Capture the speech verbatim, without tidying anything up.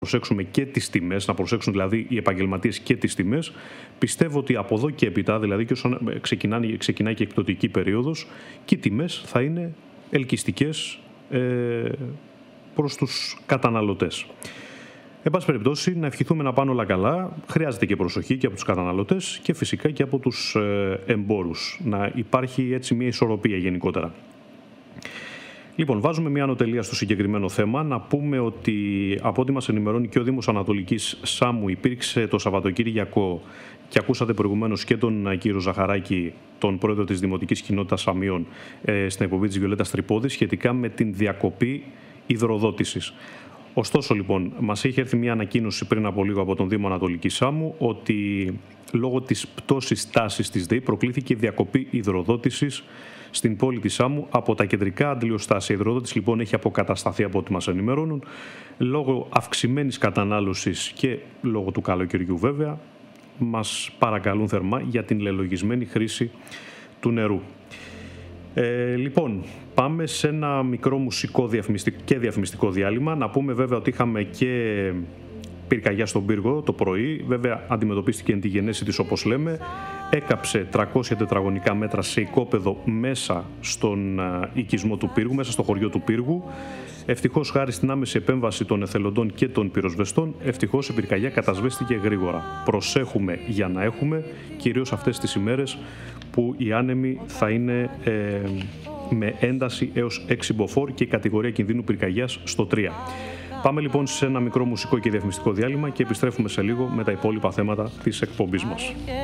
προσέξουμε και τις τιμές, να προσέξουν δηλαδή οι επαγγελματίες και τις τιμές. Πιστεύω ότι από εδώ και έπειτα, δηλαδή και όσο ξεκινάει, ξεκινάει και η εκπτωτική περίοδος, και οι τιμές θα είναι ελκυστικές ε, προς τους καταναλωτές. Εν πάση περιπτώσει, να ευχηθούμε να πάνε όλα καλά. Χρειάζεται και προσοχή και από τους καταναλωτές και φυσικά και από τους ε, εμπόρους. Να υπάρχει έτσι μια ισορροπία γενικότερα. Λοιπόν, βάζουμε μια ανωτελεία στο συγκεκριμένο θέμα. Να πούμε ότι από ό,τι μας ενημερώνει και ο Δήμος Ανατολικής Σάμου, υπήρξε το Σαββατοκύριακο, και ακούσατε προηγουμένως και τον κύριο Ζαχαράκη, τον πρόεδρο της Δημοτικής Κοινότητας Σαμίων, στην εκπομπή της Βιολέτας Τρυπόδη, σχετικά με την διακοπή υδροδότησης. Ωστόσο, λοιπόν, μας έχει έρθει μια ανακοίνωση πριν από λίγο από τον Δήμο Ανατολικής Σάμου ότι λόγω της πτώσης τάσης της ΔΕΗ προκλήθηκε διακοπή υδροδότησης στην πόλη της Σάμου από τα κεντρικά αντλιοστάσια. Η υδροδότηση λοιπόν έχει αποκατασταθεί από ό,τι μας ενημερώνουν, λόγω αυξημένης κατανάλωσης και λόγω του καλοκαιριού βέβαια. Μας παρακαλούν θερμά για την λελογισμένη χρήση του νερού. Ε, λοιπόν, πάμε σε ένα μικρό μουσικό και διαφημιστικό διάλειμμα. Να πούμε βέβαια ότι είχαμε και πυρκαγιά στον πύργο το πρωί. Βέβαια αντιμετωπίστηκε εν τη γενέση της, όπως λέμε. Έκαψε τριακόσια τετραγωνικά μέτρα σε οικόπεδο μέσα στον οικισμό του πύργου, μέσα στο χωριό του πύργου. Ευτυχώς, χάρη στην άμεση επέμβαση των εθελοντών και των πυροσβεστών, ευτυχώς η πυρκαγιά κατασβέστηκε γρήγορα. Προσέχουμε για να έχουμε, κυρίως αυτές τις ημέρες που οι άνεμοι θα είναι ε, με ένταση έως έξι μποφόρ και η κατηγορία κινδύνου πυρκαγιάς στο τρία. Πάμε λοιπόν σε ένα μικρό μουσικό και διαφημιστικό διάλειμμα και επιστρέφουμε σε λίγο με τα υπόλοιπα θέματα της εκπομπής μας.